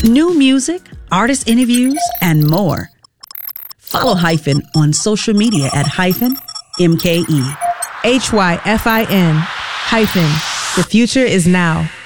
New music, artist interviews, and more. Follow Hyphen on social media at -MKE. HYFIN. The future is now.